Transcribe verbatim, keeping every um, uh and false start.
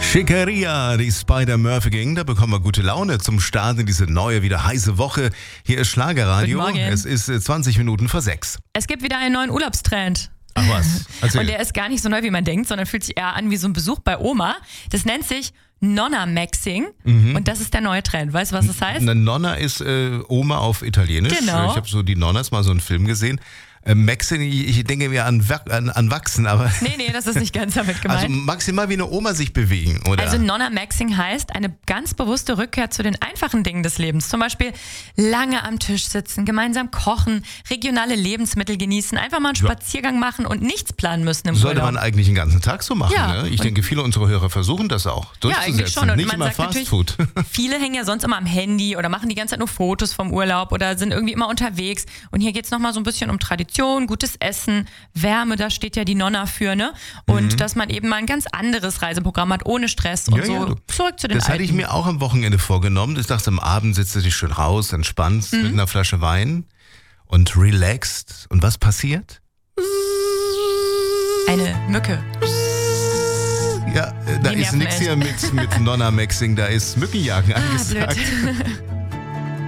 Schickeria, die Spider-Murphy Gang, da bekommen wir gute Laune zum Start in diese neue, wieder heiße Woche. Hier ist Schlagerradio, Guten Morgen. Es ist zwanzig Minuten vor sechs. Es gibt wieder einen neuen Urlaubstrend. Ach was, erzähl. Und der ist gar nicht so neu, wie man denkt, sondern fühlt sich eher an wie so ein Besuch bei Oma. Das nennt sich Nonna-Maxing mhm. und das ist der neue Trend. Weißt du, was das heißt? Eine Nonna ist äh, Oma auf Italienisch. Genau. Ich habe so die Nonnas mal so einen Film gesehen. Äh, Maxing, ich, ich denke mir an, an, an Wachsen, aber... Nee, nee, das ist nicht ganz damit gemeint. Also maximal wie eine Oma sich bewegen, oder? Also Nonna-Maxing heißt eine ganz bewusste Rückkehr zu den einfachen Dingen des Lebens. Zum Beispiel lange am Tisch sitzen, gemeinsam kochen, regionale Lebensmittel genießen, einfach mal einen Spaziergang machen und nichts planen müssen im Sollte Urlaub. man eigentlich den ganzen Tag so machen, Ja. ne? Ich denke, viele unserer Hörer versuchen das auch durchzusetzen. Ja, eigentlich schon. Und nicht man immer sagt Fast Food. Viele hängen ja sonst immer am Handy oder machen die ganze Zeit nur Fotos vom Urlaub oder sind irgendwie immer unterwegs. Und hier geht es nochmal so ein bisschen um Tradition, gutes Essen, Wärme, da steht ja die Nonna für, ne? Und mhm. dass man eben mal ein ganz anderes Reiseprogramm hat, ohne Stress und ja, so. Ja, du, zurück zu den Das Alten. hatte ich mir auch am Wochenende vorgenommen. Ich dachte, am Abend sitzt du dich schön raus, entspannst mhm. mit einer Flasche Wein und relaxed. Und was passiert? Eine Mücke. Ja, da Die ist nichts hier mit, mit Nonna-Maxing, da ist Mückenjagen ah, angesagt. Blöd.